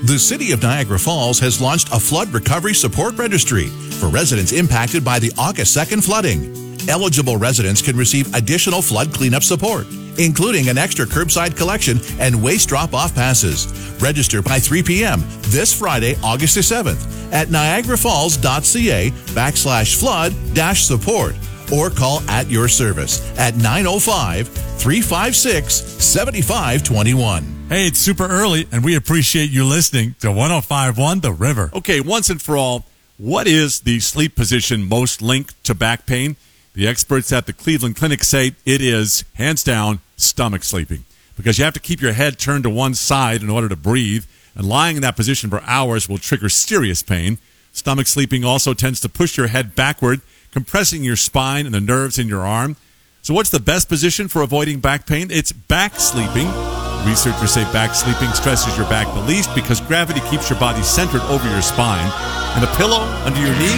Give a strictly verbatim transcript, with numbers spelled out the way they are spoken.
The City of Niagara Falls has launched a flood recovery support registry for residents impacted by the August second flooding. Eligible residents can receive additional flood cleanup support, including an extra curbside collection and waste drop-off passes. Register by three p.m. this Friday, August the seventh at niagarafalls.ca backslash flood dash support or call at your service at nine oh five, three five six, seven five two one. Hey, it's super early, and we appreciate you listening to one oh five point one The River. Okay, once and for all, what is the sleep position most linked to back pain? The experts at the Cleveland Clinic say it is, hands down, stomach sleeping. Because you have to keep your head turned to one side in order to breathe, and lying in that position for hours will trigger serious pain. Stomach sleeping also tends to push your head backward, compressing your spine and the nerves in your arm. So what's the best position for avoiding back pain? It's back sleeping. Researchers say back sleeping stresses your back the least because gravity keeps your body centered over your spine. And a pillow under your knee